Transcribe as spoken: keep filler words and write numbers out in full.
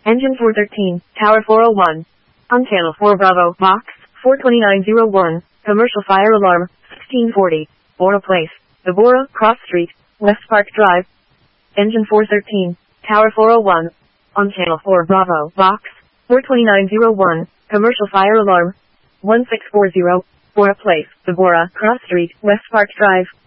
Engine four thirteen, Tower four oh one. On Channel four Bravo, Box four twenty-nine oh one, Commercial Fire Alarm, sixteen forty, Bora Place, The Bora, Cross Street, West Park Drive. Engine four thirteen, Tower four oh one. On Channel four Bravo, Box four twenty-nine oh one, Commercial Fire Alarm, one six four zero, Bora Place, The Bora, Cross Street, West Park Drive.